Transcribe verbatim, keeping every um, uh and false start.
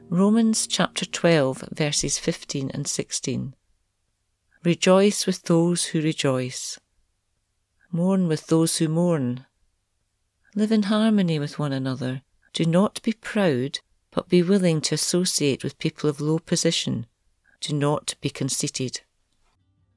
Romans chapter twelve, verses fifteen and sixteen. Rejoice with those who rejoice. Mourn with those who mourn. Live in harmony with one another. Do not be proud, but be willing to associate with people of low position. Do not be conceited.